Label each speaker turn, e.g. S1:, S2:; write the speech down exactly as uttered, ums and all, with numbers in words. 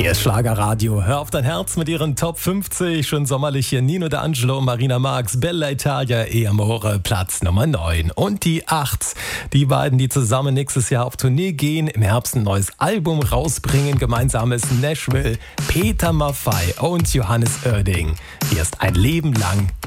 S1: Hier ist Schlagerradio. Hör auf dein Herz mit ihren Top fünfzig. Schon sommerlich hier Nino D'Angelo und Marina Marx. Bella Italia, E Amore, Platz Nummer neun. Und die acht. Die beiden, die zusammen nächstes Jahr auf Tournee gehen, im Herbst ein neues Album rausbringen. Gemeinsames Nashville. Peter Maffay und Johannes Oerding. Hier ist ein Leben lang